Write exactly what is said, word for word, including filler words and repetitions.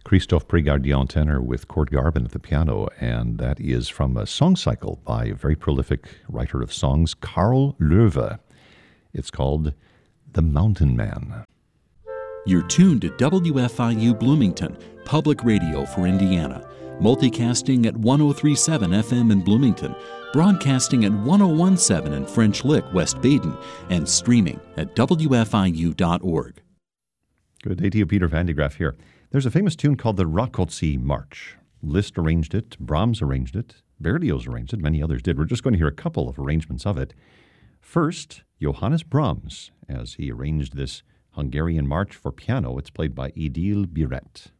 Christophe Prigardien tenor with Kurt Garben at the piano, and that is from a song cycle by a very prolific writer of songs, Carl Loewe. It's called The Mountain Man. You're tuned to W F I U Bloomington, public radio for Indiana, multicasting at one oh three point seven F M in Bloomington, broadcasting at one oh one point seven in French Lick, West Baden, and streaming at W F I U dot org. Good day to you, Peter Van de Graaff here. There's a famous tune called the Rákóczi March. Liszt arranged it, Brahms arranged it, Berlioz arranged it, many others did. We're just going to hear a couple of arrangements of it. First, Johannes Brahms, as he arranged this Hungarian march for piano. It's played by Édile Biret.